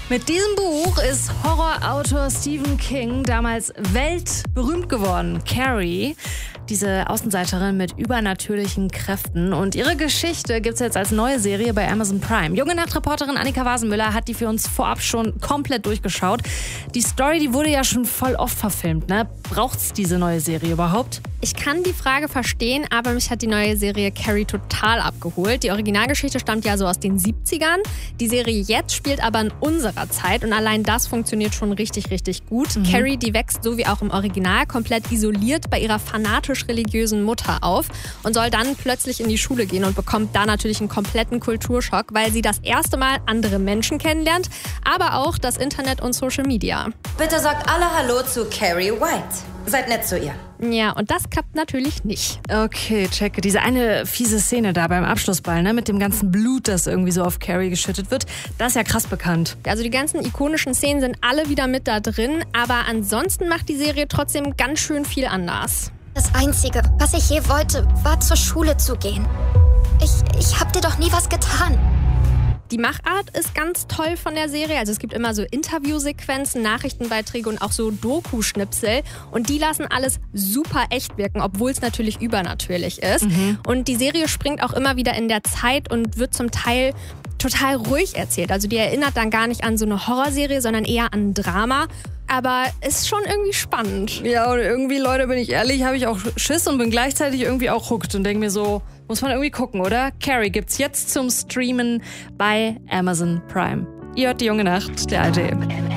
Mit diesem Buch ist Horrorautor Stephen King damals weltberühmt geworden. Carrie, diese Außenseiterin mit übernatürlichen Kräften. Und ihre Geschichte gibt es jetzt als neue Serie bei Amazon Prime. Junge Nachtreporterin Annika Wasenmüller hat die für uns vorab schon komplett durchgeschaut. Die Story, die wurde ja schon voll oft verfilmt, ne? Braucht's diese neue Serie überhaupt? Ich kann die Frage verstehen, aber mich hat die neue Serie Carrie total abgeholt. Die Originalgeschichte stammt ja so aus den 70ern. Die Serie jetzt spielt aber in unserer Zeit und allein das funktioniert schon richtig, richtig gut. Carrie, die wächst so wie auch im Original komplett isoliert bei ihrer fanatisch-religiösen Mutter auf und soll dann plötzlich in die Schule gehen und bekommt da natürlich einen kompletten Kulturschock, weil sie das erste Mal andere Menschen kennenlernt, aber auch das Internet und Social Media. Bitte sagt alle Hallo zu Carrie White. Seid nett zu ihr. Ja, und das klappt natürlich nicht. Okay, checke. Diese eine fiese Szene da beim Abschlussball, ne, mit dem ganzen Blut, das irgendwie so auf Carrie geschüttet wird, das ist ja krass bekannt. Also die ganzen ikonischen Szenen sind alle wieder mit da drin, aber ansonsten macht die Serie trotzdem ganz schön viel anders. Das Einzige, was ich je wollte, war zur Schule zu gehen. Ich hab dir doch nie was getan. Die Machart ist ganz toll von der Serie. Also es gibt immer so Interviewsequenzen, Nachrichtenbeiträge und auch so Doku-Schnipsel. Und die lassen alles super echt wirken, obwohl es natürlich übernatürlich ist. Und die Serie springt auch immer wieder in der Zeit und wird zum Teil total ruhig erzählt. Also die erinnert dann gar nicht an so eine Horrorserie, sondern eher an ein Drama. Aber ist schon irgendwie spannend. Ja, und irgendwie, Leute, bin ich ehrlich, habe ich auch Schiss und bin gleichzeitig irgendwie auch hooked und denke mir so, muss man irgendwie gucken, oder? Carrie gibt's jetzt zum Streamen bei Amazon Prime. Ihr hört die junge Nacht, der alte.